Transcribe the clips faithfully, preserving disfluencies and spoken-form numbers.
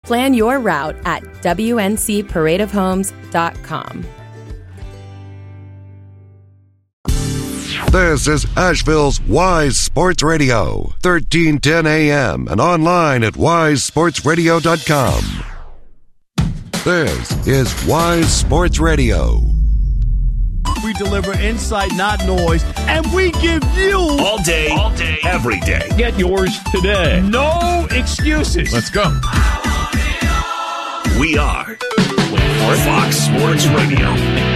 Plan your route at W N C parade of homes dot com. This is Asheville's Wise Sports Radio, thirteen ten A M and online at wise sports radio dot com. This is Wise Sports Radio. We deliver insight, not noise, and we give you all day, all day, every day. Get yours today. No excuses. Let's go. We are Fox Sports Radio.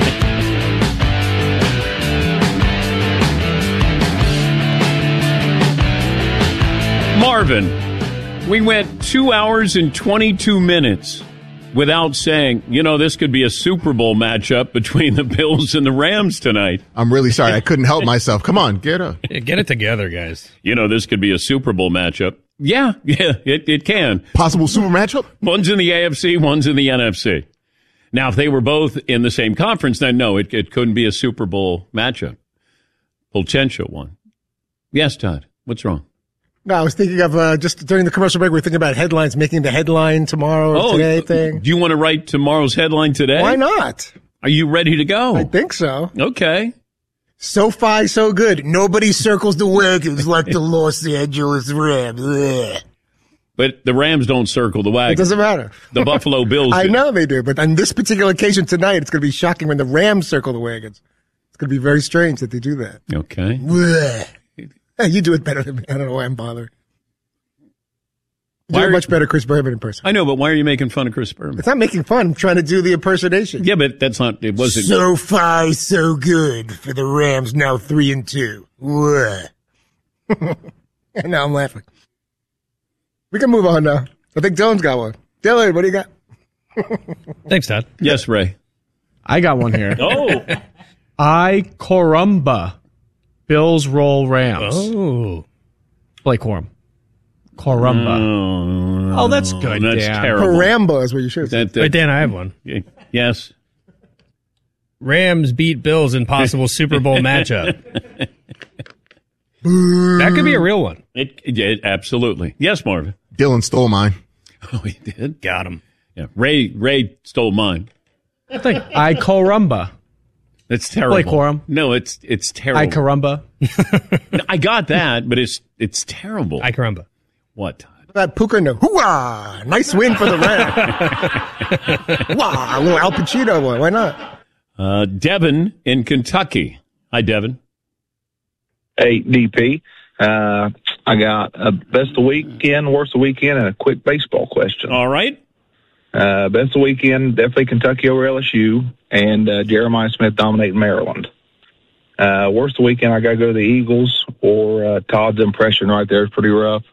Marvin, we went two hours and twenty-two minutes without saying, you know, this could be a Super Bowl matchup between the Bills and the Rams tonight. I'm really sorry. I couldn't help myself. Come on, get up. Yeah, get it together, guys. You know, this could be a Super Bowl matchup. Yeah, yeah, it, it can. Possible super matchup? One's in the A F C, one's in the N F C. Now, if they were both in the same conference, then no, it, it couldn't be a Super Bowl matchup. Potential one. Yes, Todd, what's wrong? No, I was thinking of uh, just during the commercial break, we were thinking about headlines, making the headline tomorrow or oh, today thing. Do you want to write tomorrow's headline today? Why not? Are you ready to go? I think so. Okay. SoFi so good. Nobody circles the wagons like the Los Angeles Rams. Ugh. But the Rams don't circle the wagon. It doesn't matter. The Buffalo Bills do. I know they do, but on this particular occasion tonight, it's going to be shocking when the Rams circle the wagons. It's going to be very strange that they do that. Okay. Ugh. You do it better than me. I don't know why I'm bothered. You do are, it much better Chris Berman in person. I know, but why are you making fun of Chris Berman? It's not making fun. I'm trying to do the impersonation. Yeah, but that's not, it wasn't. So far, so good for the Rams, now three and two. And now I'm laughing. We can move on now. I think Dylan's got one. Dylan, what do you got? Thanks, Todd. Yes, Ray. I got one here. Oh. I Corumba. Bills roll Rams. Oh. Blake Corum. Corumba. Oh, oh, that's good, That's Dan. terrible. Caramba is what you should say. That, that, Wait, Dan, I have one. Yes. Rams beat Bills in possible Super Bowl matchup. That could be a real one. It, it absolutely. Yes, Marvin. Dylan stole mine. Oh, he did? Got him. Yeah. Ray Ray stole mine. I think I Corumba. It's terrible. Blake Corum. No, it's it's terrible. I Corumba. I got that, but it's it's terrible. I caramba. What, Todd? That Puka no. Hooah! Nice win for the Rams. Wow, a little Al Pacino one. Why not? Uh, Devin in Kentucky. Hi, Devin. Hey, D P. Uh, I got a best of weekend, worst of weekend, and a quick baseball question. All right. Uh, best of weekend, definitely Kentucky over L S U, and uh, Jeremiah Smith dominating Maryland. Uh, worst of weekend, I got to go to the Eagles, or uh, Todd's impression right there is pretty rough.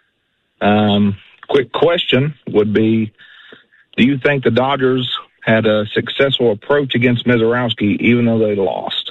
Um, quick question would be, do you think the Dodgers had a successful approach against Mizorowski, even though they lost?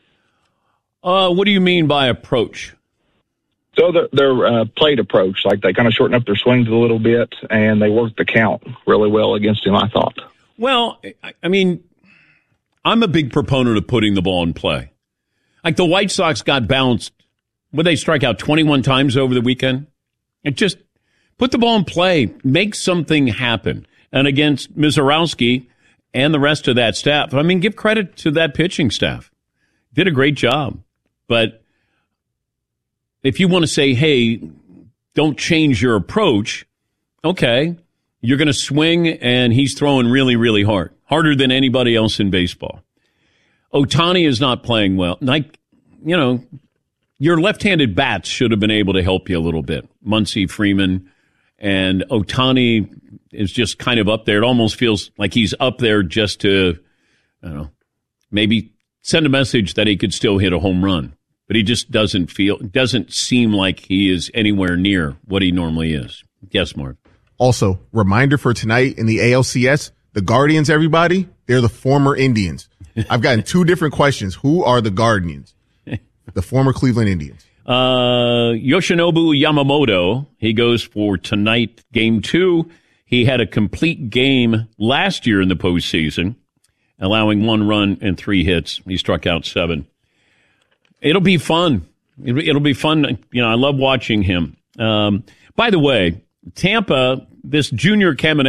Uh, what do you mean by approach? So their, their uh, plate approach, like they kind of shortened up their swings a little bit, and they worked the count really well against him, I thought. Well, I mean, I'm a big proponent of putting the ball in play. Like the White Sox got bounced. Would they strike out twenty-one times over the weekend? It just put the ball in play, make something happen. And against Mizorowski and the rest of that staff, I mean, give credit to that pitching staff. Did a great job. But if you want to say, hey, don't change your approach, okay, you're going to swing, and he's throwing really, really hard, harder than anybody else in baseball. Ohtani is not playing well. Like, you know, your left-handed bats should have been able to help you a little bit. Muncy, Freeman, and Ohtani is just kind of up there. It almost feels like he's up there just to, I don't know, maybe send a message that he could still hit a home run. But he just doesn't feel, doesn't seem like he is anywhere near what he normally is. Yes, Mark. Also, reminder for tonight in the A L C S, the Guardians, everybody, they're the former Indians. I've gotten two different questions. Who are the Guardians? The former Cleveland Indians. Uh, Yoshinobu Yamamoto, he goes for tonight, game two. He had a complete game last year in the postseason, allowing one run and three hits. He struck out seven. It'll be fun. It'll be fun. You know, I love watching him. Um, by the way, Tampa, this Junior Caminero